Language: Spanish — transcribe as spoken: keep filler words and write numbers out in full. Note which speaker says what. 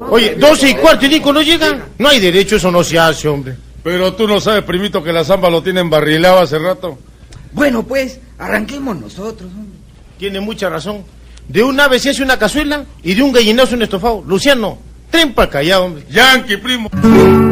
Speaker 1: Oye, doce y cuarto y Nico no llega. No hay derecho, eso no se hace, hombre.
Speaker 2: Pero tú no sabes, primito, que la zamba lo tienen barrilado hace rato.
Speaker 3: Bueno, pues, arranquemos nosotros, hombre.
Speaker 1: Tiene mucha razón. De un ave se hace una cazuela y de un gallinazo un estofado. Luciano, tren para acá ya, hombre.
Speaker 2: Yankee, primo.